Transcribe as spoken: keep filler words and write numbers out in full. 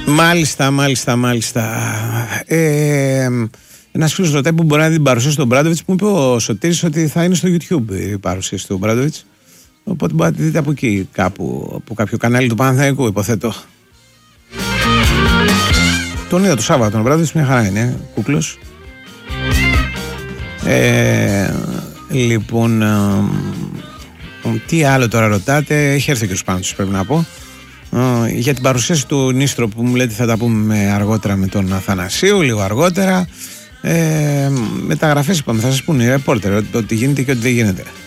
Μάλιστα, μάλιστα, μάλιστα. Ε, Ένας φίλος ρωτάει που μπορεί να δει την παρουσίαση του Ομπράντοβιτς. Μου είπε ο Σωτήρης ότι θα είναι στο YouTube η παρουσίαση του Ομπράντοβιτς. Οπότε μπορείτε να τη δείτε από εκεί, κάπου, από κάποιο κανάλι του Παναθηναϊκού, υποθέτω. Τον είδα το Σάββατο τον Ομπράντοβιτς, μια χαρά είναι, κούκλος. Ε, λοιπόν, ε, τι άλλο τώρα ρωτάτε, έχει έρθει και ο Σπάνος, πρέπει να πω. Ε, για την παρουσίαση του Νίστρο που μου λέτε θα τα πούμε αργότερα με τον Αθανασίου, λίγο αργότερα. Ε, μεταγραφές είπαμε, θα σας πούνε οι ρεπόρτερ ότι γίνεται και ότι δεν γίνεται.